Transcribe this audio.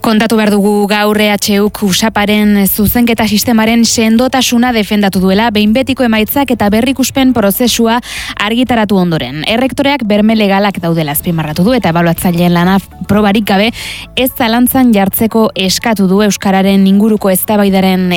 Kontatu behar dugu gaur EHUk USAParen zuzenketa sistemaren sendotasuna defendatu duela, behin betiko emaitzak eta berrikuspen prozesua argitaratu ondoren. Errektoreak berme legalak daudela azpimarratu du eta ebaluatzaileen lana probarik gabe ez zalantzan jartzeko eskatu du euskararen inguruko eztabaidaren